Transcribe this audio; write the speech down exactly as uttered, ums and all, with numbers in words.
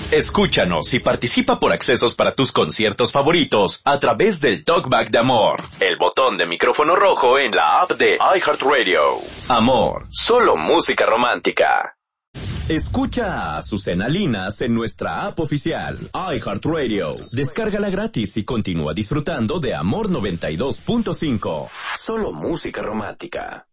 Escúchanos y participa por accesos para tus conciertos favoritos a través del Talkback de Amor, el botón de micrófono rojo en la app de iHeartRadio. Amor, solo música romántica. Escucha a Azucena Linas en nuestra app oficial, iHeartRadio. Descárgala gratis y continúa disfrutando de Amor noventa y dos punto cinco. Solo música romántica.